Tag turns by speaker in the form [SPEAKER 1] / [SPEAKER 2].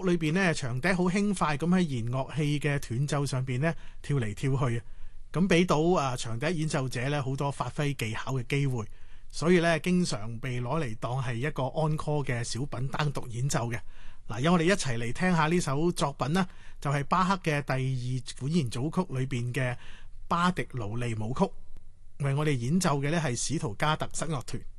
[SPEAKER 1] 裏邊呢，長笛好輕快咁喺弦樂器嘅斷奏上邊呢跳嚟跳去，咁俾到長笛演奏者呢好多發揮技巧嘅機會，所以呢經常被攞嚟當係一個安可嘅小品單獨演奏嘅。嗱，由我哋一齊嚟聽下呢首作品啦，就係巴赫嘅第2管弦組曲裏邊嘅巴迪勞利舞曲，為我哋演奏嘅呢係史圖加特室樂團。